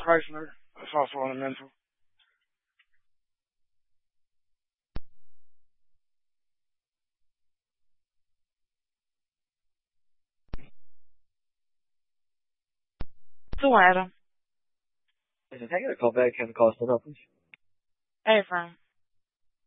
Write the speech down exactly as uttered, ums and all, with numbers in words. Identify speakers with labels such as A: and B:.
A: Chrysler. That's also on the mental.
B: Two Adam.
C: Listen, can I get a call back? Can the call still up, please?
B: Hey, friend.